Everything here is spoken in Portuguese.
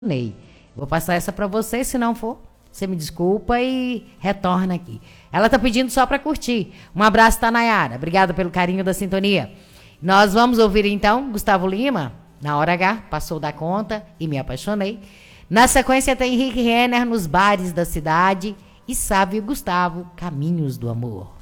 Ney. Vou passar essa pra você, se não for, você me desculpa e retorna aqui. Ela tá pedindo só pra curtir. Um abraço, Tanayara. Obrigada pelo carinho da sintonia. Nós vamos ouvir então Gustavo Lima, Na Hora H, Passou da Conta e Me Apaixonei. Na sequência tem Henrique Renner, Nos Bares da Cidade, e Sávio Gustavo, Caminhos do Amor.